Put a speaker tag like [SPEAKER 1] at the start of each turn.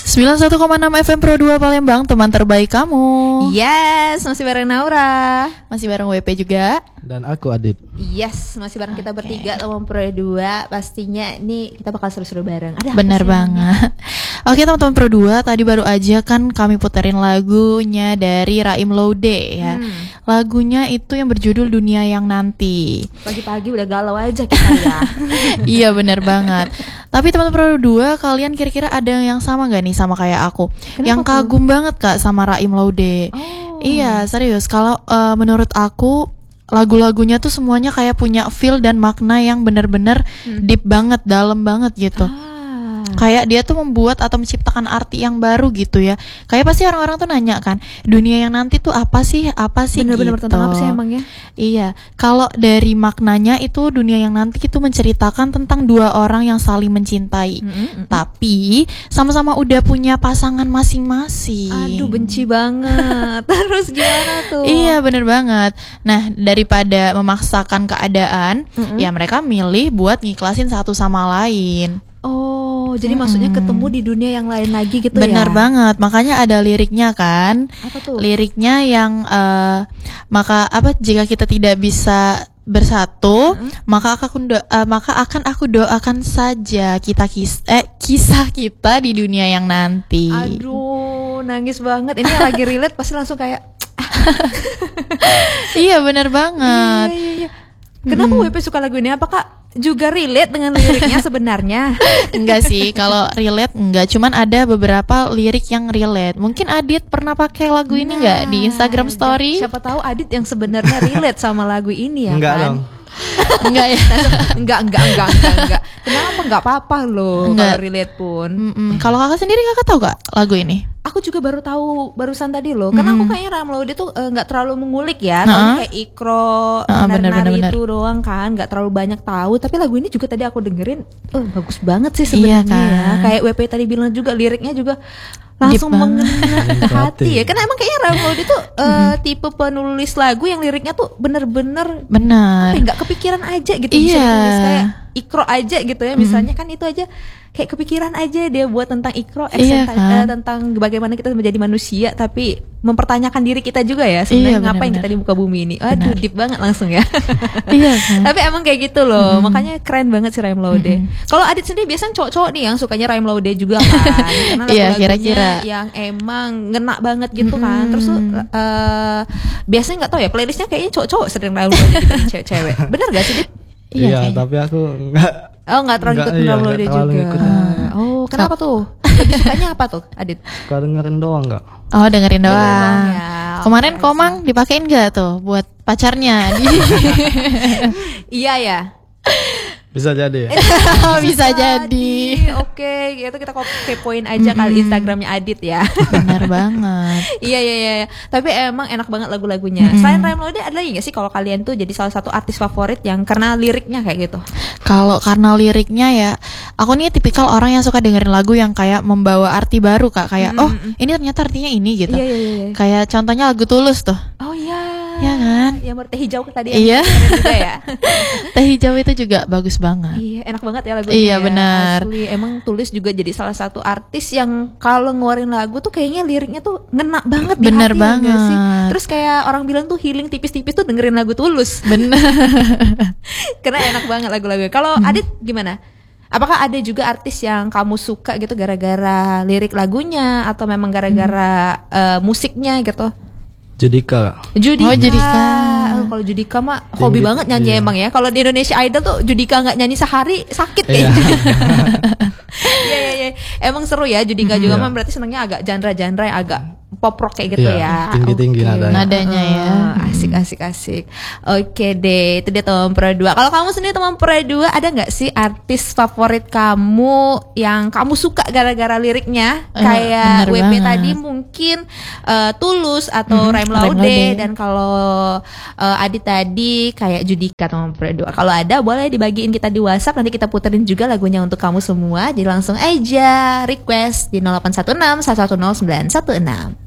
[SPEAKER 1] 91,6 FM Pro 2 Palembang, teman terbaik kamu.
[SPEAKER 2] Yes, masih bareng Naura.
[SPEAKER 1] Masih bareng WP juga.
[SPEAKER 3] Dan aku Adit.
[SPEAKER 2] Yes, masih bareng kita bertiga teman Pro 2. Pastinya ini kita bakal seru-seru bareng.
[SPEAKER 1] Bener banget. Oke teman-teman Pro 2, tadi baru aja kan kami puterin lagunya dari Raim Laude ya. Lagunya itu yang berjudul Dunia Yang Nanti.
[SPEAKER 2] Pagi-pagi udah galau aja kita ya.
[SPEAKER 1] Iya bener banget. Tapi teman-teman Pro 2, kalian kira-kira ada yang sama gak nih sama kayak aku?
[SPEAKER 2] Kenapa
[SPEAKER 1] yang
[SPEAKER 2] tuh?
[SPEAKER 1] kagum banget Kak sama Raim Laude. Iya serius, kalau menurut aku lagu-lagunya tuh semuanya kayak punya feel dan makna yang bener-bener deep banget, dalam banget gitu. Kayak dia tuh membuat atau menciptakan arti yang baru gitu ya. Kayak pasti orang-orang tuh nanya kan, dunia yang nanti tuh apa sih
[SPEAKER 2] Bener-bener
[SPEAKER 1] gitu.
[SPEAKER 2] tentang apa sih emangnya?
[SPEAKER 1] Iya, kalau dari maknanya itu dunia yang nanti itu menceritakan tentang dua orang yang saling mencintai, tapi sama-sama udah punya pasangan masing-masing.
[SPEAKER 2] Aduh, benci banget. Terus gimana tuh?
[SPEAKER 1] Iya bener banget. Nah daripada memaksakan keadaan, ya mereka milih buat ngiklasin satu sama lain.
[SPEAKER 2] Oh, jadi maksudnya ketemu di dunia yang lain lagi gitu ya?
[SPEAKER 1] Bener banget, makanya ada liriknya kan.
[SPEAKER 2] Apa tuh?
[SPEAKER 1] Liriknya yang jika kita tidak bisa bersatu, maka akan aku doakan saja kisah kita di dunia yang nanti.
[SPEAKER 2] Aduh, nangis banget. Ini yang lagi relate pasti langsung kayak
[SPEAKER 1] Iya bener banget.
[SPEAKER 2] Iya. Kenapa WP suka lagu ini? Apakah juga relate dengan liriknya sebenarnya?
[SPEAKER 1] Enggak sih, kalau relate enggak, cuman ada beberapa lirik yang relate. Mungkin Adit pernah pakai lagu ini enggak di Instagram story?
[SPEAKER 2] Siapa tahu Adit yang sebenarnya relate sama lagu ini ya.
[SPEAKER 3] Enggak
[SPEAKER 2] kan?
[SPEAKER 3] dong.
[SPEAKER 1] Enggak ya?
[SPEAKER 2] Enggak. Kenapa enggak apa-apa loh
[SPEAKER 1] Enggak.
[SPEAKER 2] kalau relate pun.
[SPEAKER 1] Kalau kakak sendiri kakak tahu gak lagu ini?
[SPEAKER 2] Aku juga baru tahu barusan tadi loh. Karena aku kayaknya Raim Laude tuh nggak terlalu mengulik ya. Tapi kayak Ikro, nari itu doang kan, nggak terlalu banyak tahu. Tapi lagu ini juga tadi aku dengerin, bagus banget sih sebenarnya.
[SPEAKER 1] Iya kan?
[SPEAKER 2] Ya. Kayak WP tadi bilang juga liriknya juga langsung mengena ke hati ya. Karena emang kayaknya Raim Laude tuh tipe penulis lagu yang liriknya tuh bener-bener nggak kepikiran aja gitu.
[SPEAKER 1] Iya.
[SPEAKER 2] Bisa ditulis kayak Ikro aja gitu ya. Misalnya kan itu aja kayak kepikiran aja dia buat tentang Ikro, tentang bagaimana kita menjadi manusia, tapi mempertanyakan diri kita juga ya sebenarnya ngapain kita di muka bumi ini. Aduh, deep banget langsung ya.
[SPEAKER 1] Iya kan?
[SPEAKER 2] Tapi emang kayak gitu loh, makanya keren banget si Raim Laude. Kalau Adit sendiri biasanya cowok-cowok nih yang sukanya Raim Laude juga kan, karena lagu-lagunya yang emang ngena banget gitu kan. Terus tuh biasanya nggak tahu ya playlistnya kayaknya cowok-cowok sering Raim Laude dibanding cewek-cewek. Bener gak sih Dit?
[SPEAKER 3] Iya, tapi aku enggak.
[SPEAKER 2] Oh, nggak terlalu ikut Raim Laude juga. Oh, kenapa tuh? Lebih sukanya apa tuh, Adit?
[SPEAKER 3] Suka dengerin doang enggak?
[SPEAKER 1] Oh dengerin doang.
[SPEAKER 2] Ya.
[SPEAKER 1] Kemarin Komang dipakein gak tuh buat pacarnya?
[SPEAKER 2] Iya ya.
[SPEAKER 3] Bisa jadi ya?
[SPEAKER 1] Bisa jadi.
[SPEAKER 2] Oke, itu kita kepoin aja kali Instagramnya Adit ya.
[SPEAKER 1] Benar banget.
[SPEAKER 2] Iya. Tapi emang enak banget lagu-lagunya. Selain Raim Laude ada lagi gak sih kalau kalian tuh jadi salah satu artis favorit yang karena liriknya kayak gitu?
[SPEAKER 1] Kalau karena liriknya ya, aku nih tipikal orang yang suka dengerin lagu yang kayak membawa arti baru Kak. Kayak ini ternyata artinya ini gitu.
[SPEAKER 2] Iya.
[SPEAKER 1] Kayak contohnya lagu Tulus tuh.
[SPEAKER 2] Oh iya.
[SPEAKER 1] Ya kan?
[SPEAKER 2] Yang berteh hijau tadi
[SPEAKER 1] Iya.
[SPEAKER 2] juga ya.
[SPEAKER 1] Teh hijau itu juga bagus banget.
[SPEAKER 2] Iya, enak banget ya lagunya.
[SPEAKER 1] Iya,
[SPEAKER 2] ya.
[SPEAKER 1] benar.
[SPEAKER 2] Asli, emang Tulis juga jadi salah satu artis yang kalau ngeluarin lagu tuh kayaknya liriknya tuh ngena banget
[SPEAKER 1] Bener
[SPEAKER 2] di hati
[SPEAKER 1] banget.
[SPEAKER 2] ya sih. Terus kayak orang bilang tuh healing tipis-tipis tuh dengerin lagu Tulus.
[SPEAKER 1] Bener.
[SPEAKER 2] Karena enak banget lagu-lagu. Kalau Adit gimana? Apakah ada juga artis yang kamu suka gitu gara-gara lirik lagunya atau memang gara-gara musiknya gitu?
[SPEAKER 3] Judika.
[SPEAKER 2] Judika.
[SPEAKER 1] Oh, Judika.
[SPEAKER 2] Kalau Judika mah hobi banget nyanyi emang ya. Kalau di Indonesia Idol tuh Judika nggak nyanyi sehari sakit kayaknya. Iya. Emang seru ya Judika juga mah berarti senangnya agak genre-genre yang agak pop rock kayak gitu ya.
[SPEAKER 3] Tinggi-tinggi
[SPEAKER 1] nadanya ya.
[SPEAKER 2] Asik. Oke deh, itu dia teman Pro 2. Kalau kamu sendiri teman Pro 2 ada nggak sih artis favorit kamu yang kamu suka gara-gara liriknya? Kayak WP
[SPEAKER 1] banget.
[SPEAKER 2] tadi mungkin Tulus atau Raim Laude, dan kalau Adit tadi kayak Judika teman Pro 2. Kalau ada boleh dibagiin kita di WhatsApp, nanti kita puterin juga lagunya untuk kamu semua. Jadi langsung aja request di 0816 110 916.